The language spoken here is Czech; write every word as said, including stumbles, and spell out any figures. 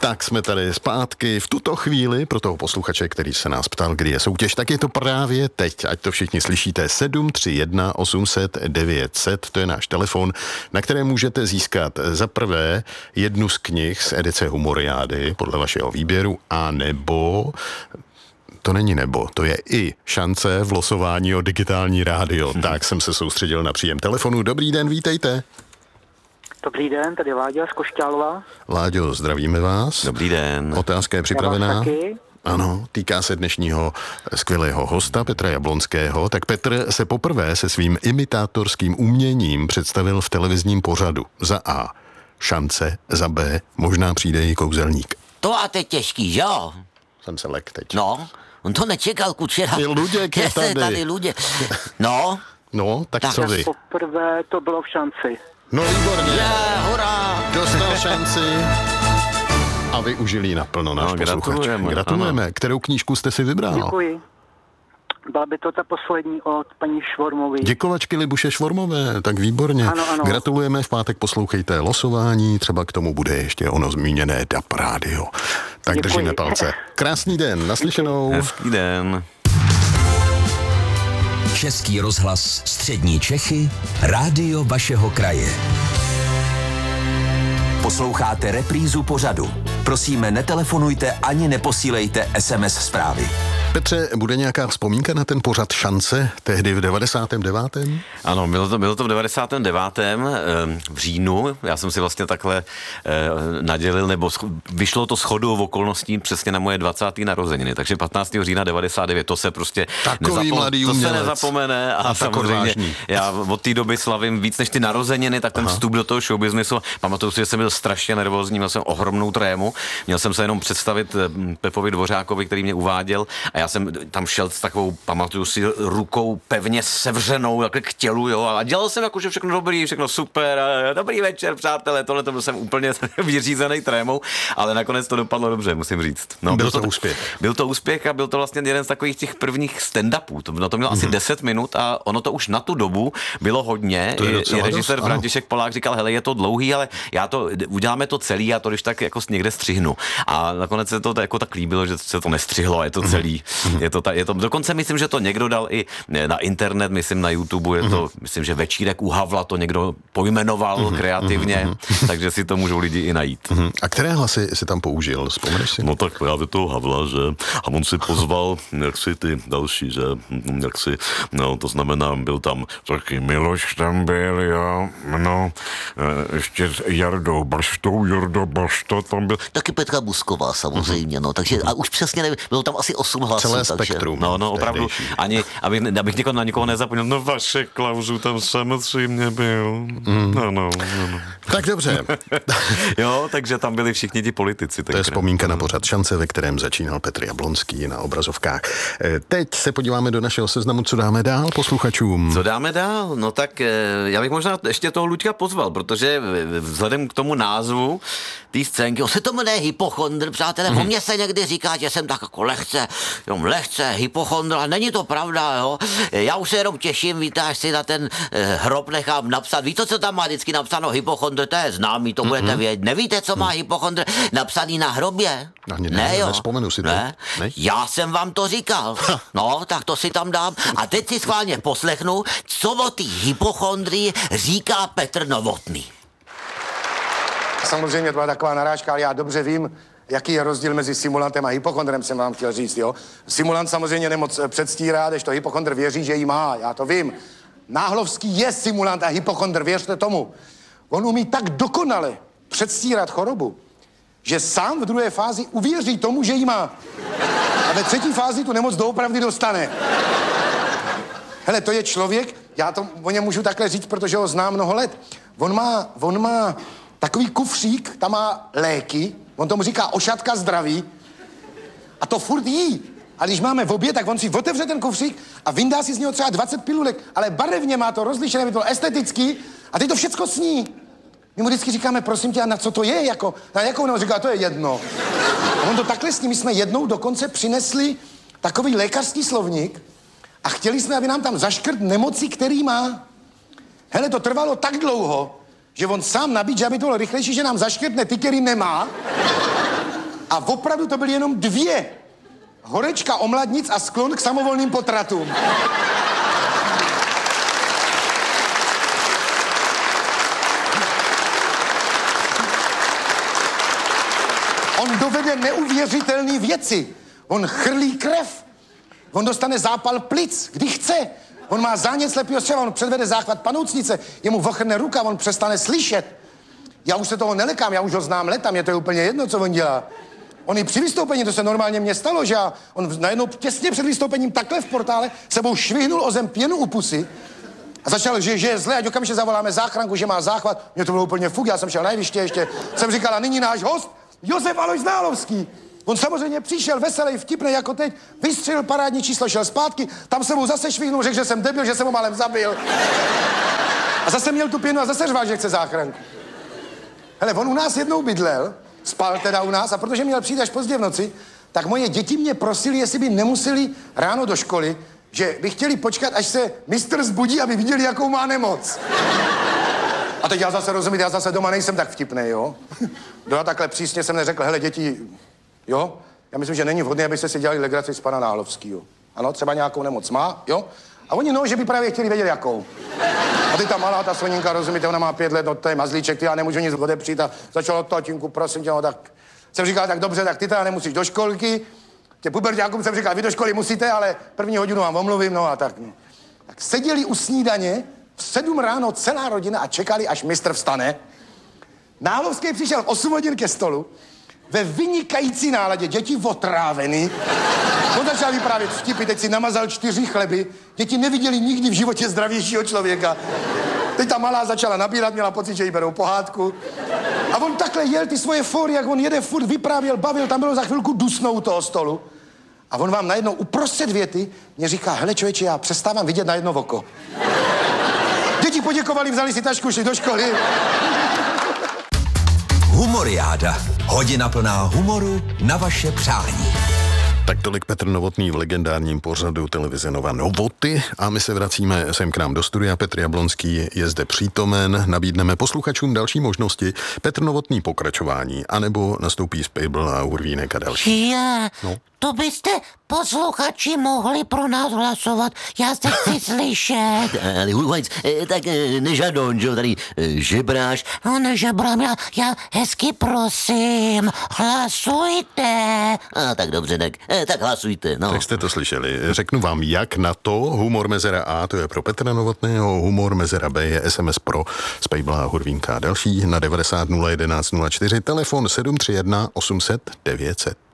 Tak jsme tady zpátky v tuto chvíli pro toho posluchače, který se nás ptal, kdy je soutěž, tak je to právě teď, ať to všichni slyšíte. sedm tři jedna osm set devět set, to je náš telefon, na které můžete získat za prvé jednu z knih z edice Humoriády podle vašeho výběru, a nebo... To není nebo, to je i šance v losování o digitální rádio. Hmm. Tak jsem se soustředil na příjem telefonu. Dobrý den, vítejte. Dobrý den, tady Láďa z Košťálova. Láďo, zdravíme vás. Dobrý den. Otázka je připravená. Já vás taky. Ano, týká se dnešního skvělého hosta Petra Jablonského. Tak Petr se poprvé se svým imitátorským uměním představil v televizním pořadu. Za A šance, za B možná přijde i kouzelník. To a teď těžký, že jo? Jsem se lek teď. No, on to nečekal, Kučera. Je Luděk je tady. tady Luděk. No. No, tak, tak co vy? Poprvé to bylo v šanci. No výborně. Je, hurá. Dostal šanci a využili ji naplno náš No, posluchač. gratulujeme. Gratulujeme. Ano. Kterou knížku jste si vybral? Děkuji. Byla by to ta poslední od paní Švormový. Děkovačky Libuše Švormové, tak výborně. Ano, ano. Gratulujeme, v pátek poslouchejte losování, třeba k tomu bude ještě ono zmíněné D A P rádio. Tak Děkuji. držíme palce. Krásný den, naslyšenou. Hezký den. Český rozhlas Střední Čechy, rádio vašeho kraje. Posloucháte reprízu pořadu. Prosíme, netelefonujte ani neposílejte es em es zprávy. Petře, bude nějaká vzpomínka na ten pořad Šance tehdy v devadesátém devátém Ano, bylo to, bylo to v devadesátém devátém v říjnu. Já jsem si vlastně takhle eh, nadělil, nebo sch- vyšlo to shodou v okolností přesně na moje dvacáté narozeniny. Takže patnáctého října devadesát devět, to se prostě Takový mladý to se umělec. nezapomene. A, A samozřejmě odvážný. já od té doby slavím víc než ty narozeniny, tak ten Aha. vstup do toho showbiznisu. Pamatuju si, že jsem byl strašně nervózní, měl jsem ohromnou trému. Měl jsem se jenom představit Pepovi Dvořákovi, který mě uváděl, a já jsem tam šel s takovou, pamatuju si, rukou pevně sevřenou takhle k tělu, jo, a dělal jsem jako, že všechno dobrý, všechno super, a dobrý večer, přátelé, tohle to byl jsem úplně vyřízený trémou, ale nakonec to dopadlo dobře, musím říct. No, byl, byl to to úspěch. Byl to úspěch a byl to vlastně jeden z takových těch prvních stand-upů. To, no to mělo mm-hmm. asi deset minut a ono to už na tu dobu bylo hodně. To je I, i režisér dost, František Polák říkal, hele, je to dlouhý, ale já to, uděláme to celý, já to když tak jako někde střihnu. A nakonec se to jako tak líbilo, že se to nestřihlo, je to celý. Mm-hmm. Je to ta, je to, dokonce myslím, že to někdo dal i na internet, myslím na YouTube, je to, mm-hmm. myslím, že Večírek u Havla to někdo pojmenoval mm-hmm. kreativně, mm-hmm. takže si to můžou lidi i najít. Mm-hmm. A které hlasy si tam použil, vzpomeneš si? No tak právě toho Havla, že a on si pozval jak si ty další, že jak si, no to znamená, byl tam taky Miloš tam byl, jo, no, ještě s Jardou Baštou, Jarda Bašta tam byl. Taky Petra Busková samozřejmě, no, takže a už přesně nevím, bylo tam asi osm hlasů. Celé takže... spektrum. No, no, opravdu, ani, abych, abych někoho, na někoho nezapomněl, no Vašek Klauzu tam samozřejmě byl. Mm. No, no, no, no. Tak dobře. Jo, takže tam byli všichni ti politici. To je vzpomínka na pořad Šance, ve kterém začínal Petr Jablonský na obrazovkách. Teď se podíváme do našeho seznamu, co dáme dál posluchačům. Co dáme dál? No tak já bych možná ještě toho Luďka pozval, protože vzhledem k tomu názvu té scénky, On se to jmenuje hypochondr, přátelé. Mm-hmm. O mně se někdy říká, že jsem tak jako lehce, jo, lehce hypochondr, ale není to pravda, jo. Já už se jenom těším, víte, až si na ten eh, hrob nechám napsat. Víte, co tam má vždycky napsáno hypochondr? To je známý, to mm-hmm. budete vědět. Nevíte, co má hypochondr napsaný na hrobě? Ani ne, ne, jo. Nespomenu si to. Ne? Ne? Já jsem vám to říkal. No, tak to si tam dám. A teď si schválně poslechnu, co o té hypochondrii říká Petr Novotný. Samozřejmě to byla taková narážka, ale já dobře vím, jaký je rozdíl mezi simulantem a hypochondrem, jsem vám chtěl říct, jo. Simulant samozřejmě nemoc předstírá, když to hypochondr věří, že ji má, já to vím. Náhlovský je simulant a hypochondr, věřte tomu. On umí tak dokonale předstírat chorobu, že sám v druhé fázi uvěří tomu, že ji má. A ve třetí fázi tu nemoc doopravdy dostane. Hele, to je člověk, já to o něm můžu takhle říct, protože ho znám mnoho let. On má, on má takový kufřík, tam má léky, on tomu říká ošatka zdraví a to furt jí. A když máme v oběd, tak on si otevře ten kufřík a vyndá si z něho třeba dvacet pilulek, ale barevně má to rozlišené, by to estetický a teď to všecko sní. My mu vždycky říkáme, prosím tě, a na co to je, jako, na jakou, on říká, to je jedno. A on to takhle sní, my jsme jednou dokonce přinesli takový lékařský slovník a chtěli jsme, aby nám tam zaškrt nemoci, který má. Hele, to trvalo tak dlouho, že on sám nabít, že aby to bylo rychlejší, že nám zaškrtne ty, který nemá. A opravdu to byly jenom dvě. Horečka omladnic a sklon k samovolným potratům. On dovede neuvěřitelné věci. On chrlí krev. On dostane zápal plic, kdy chce. On má zánět slepého střeva, on předvede záchvat panoucnice, jemu vochrne ruka, on přestane slyšet. Já už se toho nelekám, já už ho znám leta, mě to je úplně jedno, co on dělá. On i při vystoupení, to se normálně mně stalo, že já, on najednou těsně před vystoupením takhle v portále sebou švihnul o zem pěnu u pusy a začal, že, že je zle, ať okamžitě zavoláme záchranku, že má záchvat. Mně to bylo úplně fuk, já jsem šel na jeviště ještě, jsem říkal, a nyní náš host, Josef Alojz Nálovský. On samozřejmě přišel veselý, vtipný jako teď, vystřelil parádní číslo, šel zpátky, tam se mu zase švihnul, řekl, že jsem debil, že jsem ho malem zabil. A zase měl tu pěnu a zase řval, že chce záchranku. Hele, on u nás jednou bydlel, spal teda u nás, a protože měl přijít až pozdě v noci, tak moje děti mě prosili, jestli by nemuseli ráno do školy, že by chtěli počkat, až se mistr zbudí, aby viděli, jakou má nemoc. A teď já zase rozumím, já zase doma nejsem tak vtipnej, jo? No a takhle přísně jsem neřekl, hele, děti, jo? Já myslím, že není vhodné, abyste si dělali legraci z pana Nálovskýho. Ano, třeba nějakou nemoc má, jo? A oni no, že by právě chtěli vědět, jakou. A ty ta malá, ta Soninka, rozumíte, ona má pět let, no to je mazlíček, ty já nemůžu nic odepřít a začalo tatínku, prosím tě, no tak jsem říkal, tak dobře, tak ty teda nemusíš do školky. Tě puberťákům jsem říkal, vy do školy musíte, ale první hodinu vám omluvím, no a tak. No. Tak seděli u snídaně v sedm ráno celá rodina a čekali, až mistr vstane. Nálovský přišel v osm hodin ke stolu, ve vynikající náladě, děti otrávený. On začal vyprávět vtipy, teď si namazal čtyři chleby. Děti neviděli nikdy v životě zdravějšího člověka. Teď ta malá začala nabírat, měla pocit, že jí berou pohádku. A on takhle jel ty svoje fóry, jak on jede furt, vyprávěl, bavil, tam bylo za chvilku dusnou u toho stolu. A on vám najednou uprostřed věty mě říká, hele člověče, já přestávám vidět na jedno oko. Děti poděkovali, vzali si tašku, šli do školy. Humoriáda. Hodina plná humoru na vaše přání. Tak tolik Petr Novotný v legendárním pořadu televize Nova Novoty a my se vracíme sem k nám do studia. Petr Jablonský je zde přítomen, nabídneme posluchačům další možnosti. Petr Novotný pokračování, anebo nastoupí Spejbl a Hurvínek a další. Já, no. To byste posluchači mohli pro nás hlasovat, já se chci slyšet. Ale Hurvajc, tak nežadon, že jo, tady žebráš. No nežebrám, já, já hezky prosím, hlasujte. A tak dobře, tak, tak hlasujte, no. Tak jste to slyšeli. Řeknu vám, jak na to. Humor mezera A, to je pro Petra Novotného, humor mezera B je S M S pro Spejbla a Hurvínka a další na devadesát nula jedenáct nula čtyři, telefon sedm tři jedna osm set devět set.